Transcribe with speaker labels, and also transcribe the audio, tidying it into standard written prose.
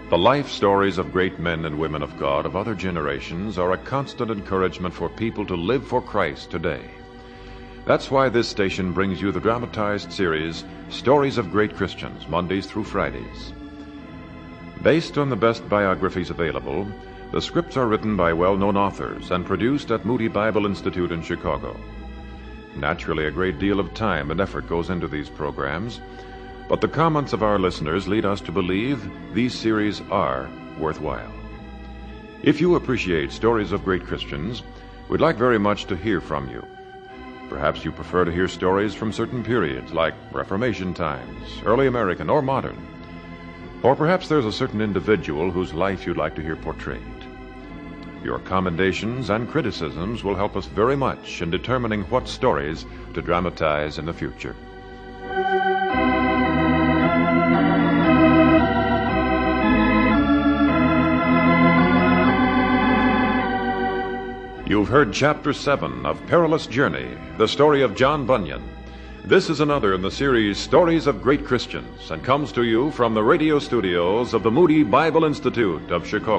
Speaker 1: The life stories of great men and women of God of other generations are a constant encouragement for people to live for Christ today. That's why this station brings you the dramatized series, Stories of Great Christians, Mondays through Fridays. Based on the best biographies available, the scripts are written by well-known authors and produced at Moody Bible Institute in Chicago. Naturally, a great deal of time and effort goes into these programs, but the comments of our listeners lead us to believe these series are worthwhile. If you appreciate stories of great Christians, we'd like very much to hear from you. Perhaps you prefer to hear stories from certain periods, like Reformation times, early American, or modern. Or perhaps there's a certain individual whose life you'd like to hear portrayed. Your commendations and criticisms will help us very much in determining what stories to dramatize in the future. You've heard Chapter 7 of Perilous Journey, the story of John Bunyan. This is another in the series Stories of Great Christians, and comes to you from the radio studios of the Moody Bible Institute of Chicago.